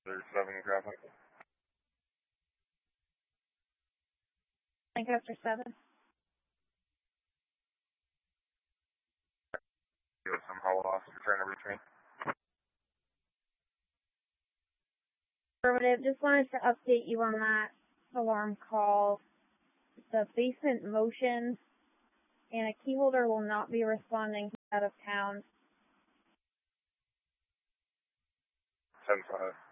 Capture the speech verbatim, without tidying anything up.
There's seven traffic. Lancaster seven. You have somehow lost. You're trying to reach me. Affirmative. Just wanted to update you on that alarm call. The basement motion and a key holder will not be responding out of town. ten five.